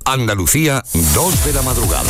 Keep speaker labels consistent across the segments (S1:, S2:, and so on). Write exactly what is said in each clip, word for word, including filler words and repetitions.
S1: Andalucía, dos de la madrugada.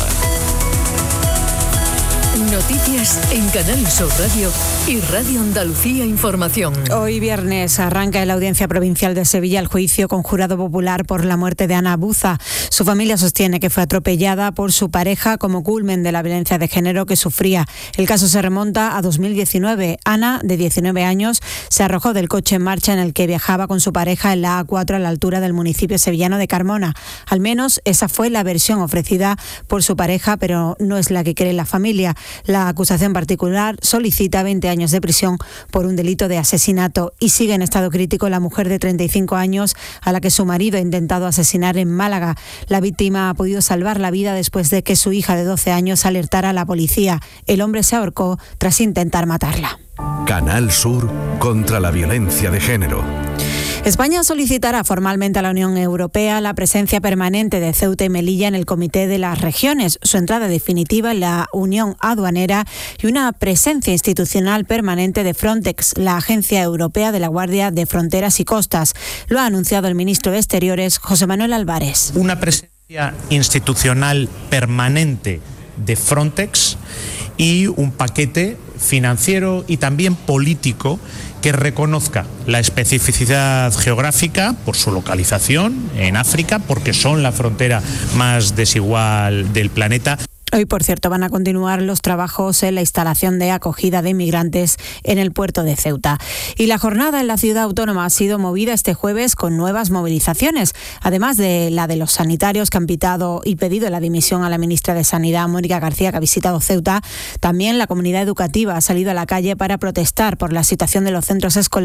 S2: Noticias en Canal Sur Radio y Radio Andalucía Información.
S3: Hoy viernes arranca en la Audiencia Provincial de Sevilla el juicio con jurado popular por la muerte de Ana Buza. Su familia sostiene que fue atropellada por su pareja como culmen de la violencia de género que sufría. El caso se remonta a dos mil diecinueve. Ana, de diecinueve años, se arrojó del coche en marcha en el que viajaba con su pareja en la A cuatro a la altura del municipio sevillano de Carmona. Al menos esa fue la versión ofrecida por su pareja, pero no es la que cree la familia. La acusación particular solicita veinte años de prisión por un delito de asesinato y sigue en estado crítico la mujer de treinta y cinco años a la que su marido ha intentado asesinar en Málaga. La víctima ha podido salvar la vida después de que su hija de doce años alertara a la policía. El hombre se ahorcó tras intentar matarla.
S1: Canal Sur contra la violencia de género.
S3: España solicitará formalmente a la Unión Europea la presencia permanente de Ceuta y Melilla en el Comité de las Regiones, su entrada definitiva en la Unión Aduanera y una presencia institucional permanente de Frontex, la Agencia Europea de la Guardia de Fronteras y Costas. Lo ha anunciado el ministro de Exteriores, José Manuel Álvarez.
S4: Una presencia institucional permanente de Frontex y un paquete financiero y también político que reconozca la especificidad geográfica por su localización en África, porque son la frontera más desigual del planeta.
S3: Hoy, por cierto, van a continuar los trabajos en la instalación de acogida de inmigrantes en el puerto de Ceuta. Y la jornada en la ciudad autónoma ha sido movida este jueves con nuevas movilizaciones, además de la de los sanitarios que han pitado y pedido la dimisión a la ministra de Sanidad, Mónica García, que ha visitado Ceuta. También la comunidad educativa ha salido a la calle para protestar por la situación de los centros escolares